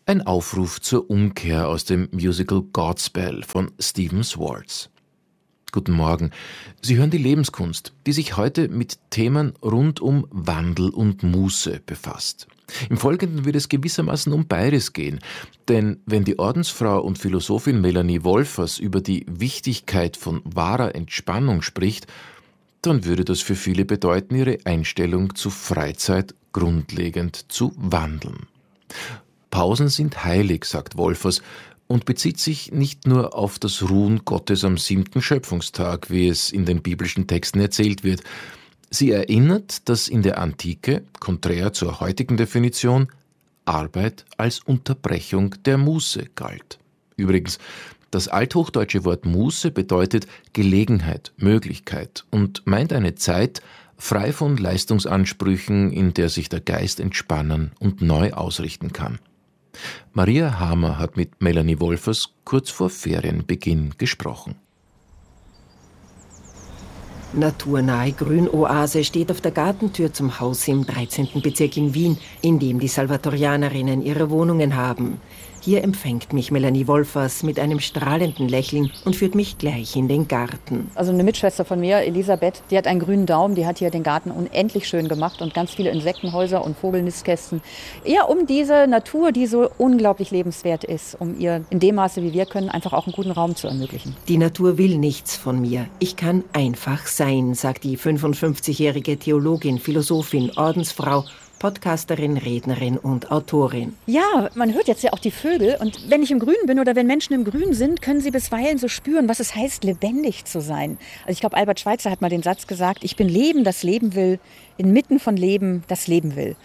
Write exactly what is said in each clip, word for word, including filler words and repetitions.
Ein Aufruf zur Umkehr aus dem Musical Godspell von Stephen Schwartz. Guten Morgen. Sie hören die Lebenskunst, die sich heute mit Themen rund um Wandel und Muße befasst. Im Folgenden wird es gewissermaßen um beides gehen, denn wenn die Ordensfrau und Philosophin Melanie Wolfers über die Wichtigkeit von wahrer Entspannung spricht, dann würde das für viele bedeuten, ihre Einstellung zu Freizeit grundlegend zu wandeln. Pausen sind heilig, sagt Wolfers, und bezieht sich nicht nur auf das Ruhen Gottes am siebten Schöpfungstag, wie es in den biblischen Texten erzählt wird. Sie erinnert, dass in der Antike, konträr zur heutigen Definition, Arbeit als Unterbrechung der Muße galt. Übrigens, das althochdeutsche Wort Muße bedeutet Gelegenheit, Möglichkeit und meint eine Zeit, frei von Leistungsansprüchen, in der sich der Geist entspannen und neu ausrichten kann. Maria Hamer hat mit Melanie Wolfers kurz vor Ferienbeginn gesprochen. Naturnahe Grünoase steht auf der Gartentür zum Haus im dreizehnten Bezirk in Wien, in dem die Salvatorianerinnen ihre Wohnungen haben. Hier empfängt mich Melanie Wolfers mit einem strahlenden Lächeln und führt mich gleich in den Garten. Also eine Mitschwester von mir, Elisabeth, die hat einen grünen Daumen, die hat hier den Garten unendlich schön gemacht und ganz viele Insektenhäuser und Vogelnistkästen. Eher um diese Natur, die so unglaublich lebenswert ist, um ihr in dem Maße, wie wir können, einfach auch einen guten Raum zu ermöglichen. Die Natur will nichts von mir. Ich kann einfach sein, sagt die fünfundfünfzigjährige Theologin, Philosophin, Ordensfrau, Podcasterin, Rednerin und Autorin. Ja, man hört jetzt ja auch die Vögel. Und wenn ich im Grün bin oder wenn Menschen im Grün sind, können sie bisweilen so spüren, was es heißt, lebendig zu sein. Also ich glaube, Albert Schweitzer hat mal den Satz gesagt, ich bin Leben, das Leben will, inmitten von Leben, das Leben will.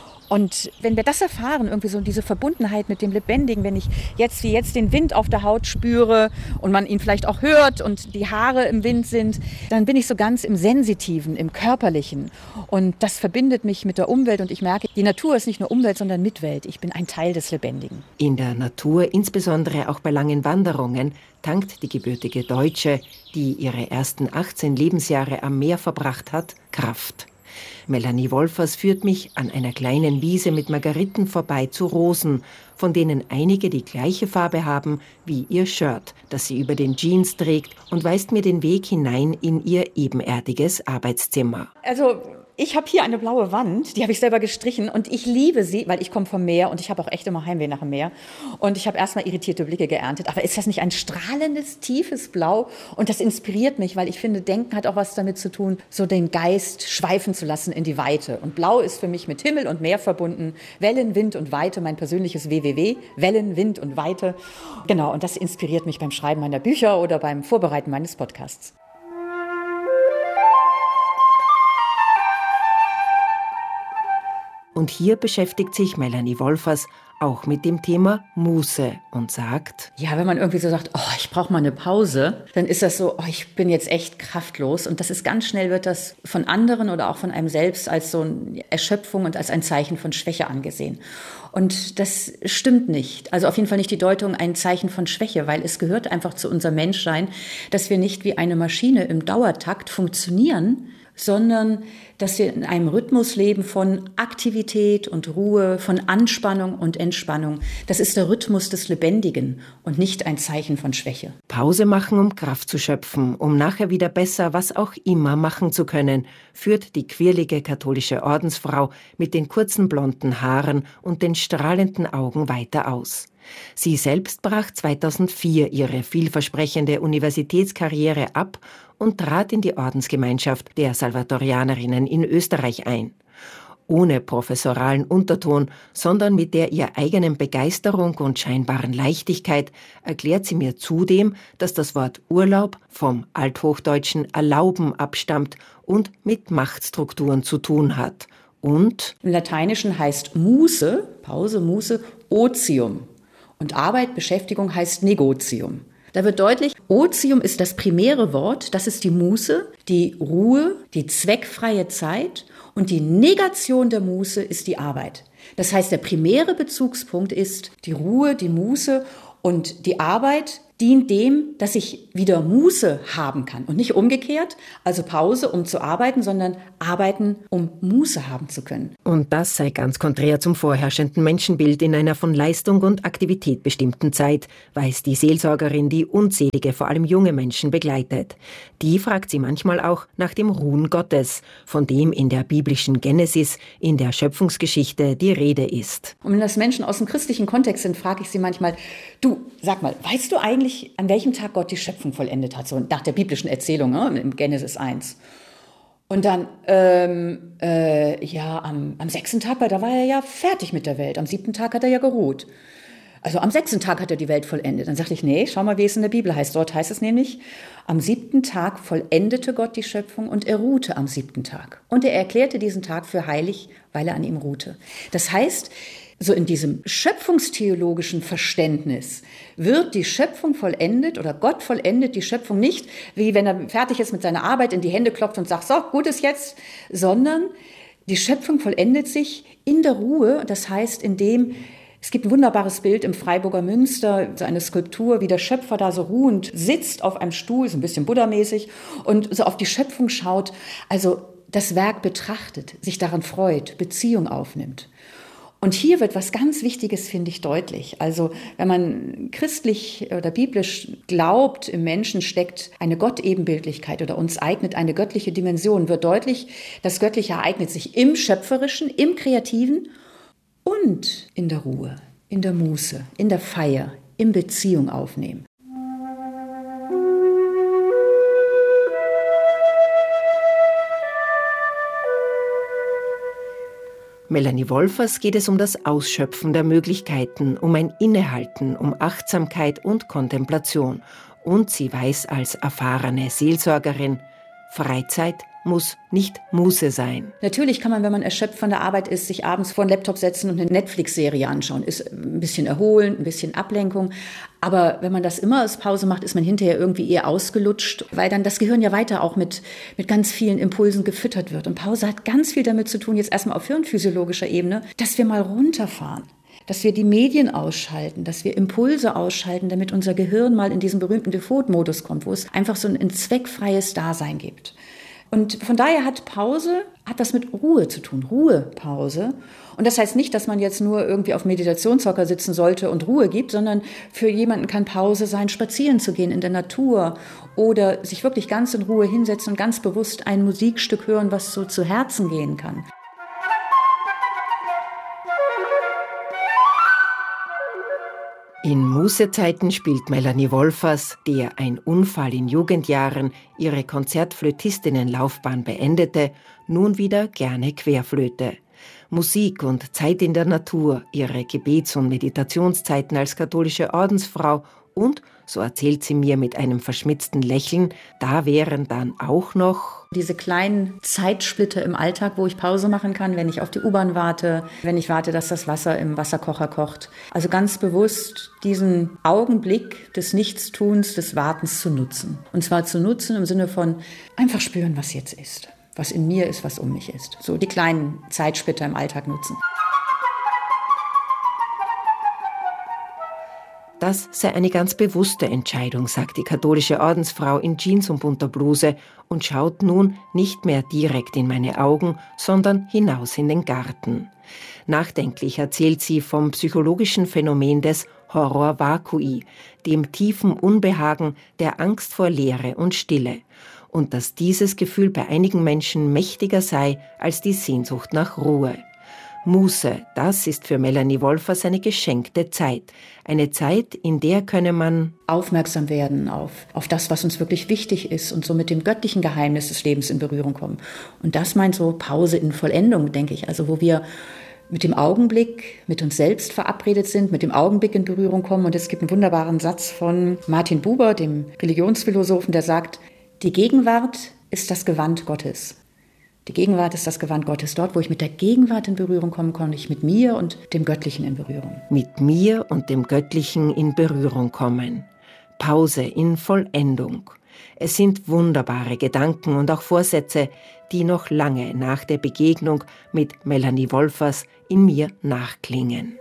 Und wenn wir das erfahren, irgendwie so diese Verbundenheit mit dem Lebendigen, wenn ich jetzt wie jetzt den Wind auf der Haut spüre und man ihn vielleicht auch hört und die Haare im Wind sind, dann bin ich so ganz im Sensitiven, im Körperlichen. Und das verbindet mich mit der Umwelt und ich merke, die Natur ist nicht nur Umwelt, sondern Mitwelt. Ich bin ein Teil des Lebendigen. In der Natur, insbesondere auch bei langen Wanderungen, tankt die gebürtige Deutsche, die ihre ersten achtzehn Lebensjahre am Meer verbracht hat, Kraft. Melanie Wolfers führt mich an einer kleinen Wiese mit Margeriten vorbei zu Rosen, von denen einige die gleiche Farbe haben wie ihr Shirt, das sie über den Jeans trägt, und weist mir den Weg hinein in ihr ebenerdiges Arbeitszimmer. Also ich habe hier eine blaue Wand, die habe ich selber gestrichen und ich liebe sie, weil ich komme vom Meer und ich habe auch echt immer Heimweh nach dem Meer. Und ich habe erstmal irritierte Blicke geerntet. Aber ist das nicht ein strahlendes, tiefes Blau? Und das inspiriert mich, weil ich finde, Denken hat auch was damit zu tun, so den Geist schweifen zu lassen in die Weite. Und Blau ist für mich mit Himmel und Meer verbunden. Wellen, Wind und Weite, mein persönliches W W W. Wellen, Wind und Weite. Genau, und das inspiriert mich beim Schreiben meiner Bücher oder beim Vorbereiten meines Podcasts. Und hier beschäftigt sich Melanie Wolfers auch mit dem Thema Muße und sagt: Ja, wenn man irgendwie so sagt, oh, ich brauche mal eine Pause, dann ist das so, oh, ich bin jetzt echt kraftlos. Und das ist ganz schnell, wird das von anderen oder auch von einem selbst als so eine Erschöpfung und als ein Zeichen von Schwäche angesehen. Und das stimmt nicht. Also auf jeden Fall nicht die Deutung ein Zeichen von Schwäche, weil es gehört einfach zu unserem Menschsein, dass wir nicht wie eine Maschine im Dauertakt funktionieren, sondern dass wir in einem Rhythmus leben von Aktivität und Ruhe, von Anspannung und Entspannung. Das ist der Rhythmus des Lebendigen und nicht ein Zeichen von Schwäche. Pause machen, um Kraft zu schöpfen, um nachher wieder besser was auch immer machen zu können, führt die quirlige katholische Ordensfrau mit den kurzen blonden Haaren und den strahlenden Augen weiter aus. Sie selbst brach zweitausendvier ihre vielversprechende Universitätskarriere ab und trat in die Ordensgemeinschaft der Salvatorianerinnen in Österreich ein. Ohne professoralen Unterton, sondern mit der ihr eigenen Begeisterung und scheinbaren Leichtigkeit erklärt sie mir zudem, dass das Wort Urlaub vom althochdeutschen erlauben abstammt und mit Machtstrukturen zu tun hat. Und im Lateinischen heißt Muße, Pause, Muße, Otium. Und Arbeit, Beschäftigung heißt Negotium. Da wird deutlich, Otium ist das primäre Wort, das ist die Muße, die Ruhe, die zweckfreie Zeit, und die Negation der Muße ist die Arbeit. Das heißt, der primäre Bezugspunkt ist die Ruhe, die Muße, und die Arbeit, dient dem, dass ich wieder Muße haben kann und nicht umgekehrt, also Pause, um zu arbeiten, sondern arbeiten, um Muße haben zu können. Und das sei ganz konträr zum vorherrschenden Menschenbild in einer von Leistung und Aktivität bestimmten Zeit, weiß die Seelsorgerin, die unzählige, vor allem junge Menschen begleitet. Die fragt sie manchmal auch nach dem Ruhen Gottes, von dem in der biblischen Genesis, in der Schöpfungsgeschichte die Rede ist. Und wenn das Menschen aus dem christlichen Kontext sind, frage ich sie manchmal, du, sag mal, weißt du eigentlich, an welchem Tag Gott die Schöpfung vollendet hat, so nach der biblischen Erzählung, ne, im Genesis eins. Und dann, ähm, äh, ja, am, am sechsten Tag, weil da war er ja fertig mit der Welt. Am siebten Tag hat er ja geruht. Also am sechsten Tag hat er die Welt vollendet. Dann sagte ich, nee, schau mal, wie es in der Bibel heißt. Dort heißt es nämlich, am siebten Tag vollendete Gott die Schöpfung und er ruhte am siebten Tag. Und er erklärte diesen Tag für heilig, weil er an ihm ruhte. Das heißt, so in diesem schöpfungstheologischen Verständnis wird die Schöpfung vollendet oder Gott vollendet die Schöpfung nicht, wie wenn er fertig ist mit seiner Arbeit, in die Hände klopft und sagt, so, gut ist jetzt, sondern die Schöpfung vollendet sich in der Ruhe, das heißt, indem es gibt ein wunderbares Bild im Freiburger Münster, so eine Skulptur, wie der Schöpfer da so ruhend sitzt auf einem Stuhl, so ein bisschen buddhamäßig, und so auf die Schöpfung schaut, also das Werk betrachtet, sich daran freut, Beziehung aufnimmt. Und hier wird was ganz Wichtiges, finde ich, deutlich. Also wenn man christlich oder biblisch glaubt, im Menschen steckt eine Gottebenbildlichkeit oder uns eignet eine göttliche Dimension, wird deutlich, das Göttliche ereignet sich im Schöpferischen, im Kreativen und in der Ruhe, in der Muße, in der Feier, im Beziehung aufnehmen. Melanie Wolfers geht es um das Ausschöpfen der Möglichkeiten, um ein Innehalten, um Achtsamkeit und Kontemplation. Und sie weiß als erfahrene Seelsorgerin, Freizeit muss nicht Muße sein. Natürlich kann man, wenn man erschöpft von der Arbeit ist, sich abends vor den Laptop setzen und eine Netflix-Serie anschauen. Ist ein bisschen erholen, ein bisschen Ablenkung. Aber wenn man das immer als Pause macht, ist man hinterher irgendwie eher ausgelutscht, weil dann das Gehirn ja weiter auch mit, mit ganz vielen Impulsen gefüttert wird. Und Pause hat ganz viel damit zu tun, jetzt erstmal auf hirnphysiologischer Ebene, dass wir mal runterfahren. Dass wir die Medien ausschalten, dass wir Impulse ausschalten, damit unser Gehirn mal in diesen berühmten Default-Modus kommt, wo es einfach so ein, ein zweckfreies Dasein gibt. Und von daher hat Pause, hat was mit Ruhe zu tun, Ruhepause. Und das heißt nicht, dass man jetzt nur irgendwie auf Meditationshocker sitzen sollte und Ruhe gibt, sondern für jemanden kann Pause sein, spazieren zu gehen in der Natur oder sich wirklich ganz in Ruhe hinsetzen und ganz bewusst ein Musikstück hören, was so zu Herzen gehen kann. In Mußezeiten spielt Melanie Wolfers, der ein Unfall in Jugendjahren ihre Konzertflötistinnenlaufbahn beendete, nun wieder gerne Querflöte. Musik und Zeit in der Natur, ihre Gebets- und Meditationszeiten als katholische Ordensfrau und, so erzählt sie mir mit einem verschmitzten Lächeln, da wären dann auch noch diese kleinen Zeitsplitter im Alltag, wo ich Pause machen kann, wenn ich auf die U-Bahn warte, wenn ich warte, dass das Wasser im Wasserkocher kocht. Also ganz bewusst diesen Augenblick des Nichtstuns, des Wartens zu nutzen. Und zwar zu nutzen im Sinne von einfach spüren, was jetzt ist, was in mir ist, was um mich ist. So die kleinen Zeitsplitter im Alltag nutzen. Das sei eine ganz bewusste Entscheidung, sagt die katholische Ordensfrau in Jeans und bunter Bluse und schaut nun nicht mehr direkt in meine Augen, sondern hinaus in den Garten. Nachdenklich erzählt sie vom psychologischen Phänomen des Horror vacui, dem tiefen Unbehagen, der Angst vor Leere und Stille. Und dass dieses Gefühl bei einigen Menschen mächtiger sei als die Sehnsucht nach Ruhe. Muße, das ist für Melanie Wolfers eine geschenkte Zeit. Eine Zeit, in der könne man aufmerksam werden auf, auf das, was uns wirklich wichtig ist und so mit dem göttlichen Geheimnis des Lebens in Berührung kommen. Und das meint so Pause in Vollendung, denke ich. Also wo wir mit dem Augenblick, mit uns selbst verabredet sind, mit dem Augenblick in Berührung kommen. Und es gibt einen wunderbaren Satz von Martin Buber, dem Religionsphilosophen, der sagt, die Gegenwart ist das Gewand Gottes. Die Gegenwart ist das Gewand Gottes. Dort, wo ich mit der Gegenwart in Berührung komme, komme ich mit mir und dem Göttlichen in Berührung. Mit mir und dem Göttlichen in Berührung kommen. Pause in Vollendung. Es sind wunderbare Gedanken und auch Vorsätze, die noch lange nach der Begegnung mit Melanie Wolfers in mir nachklingen.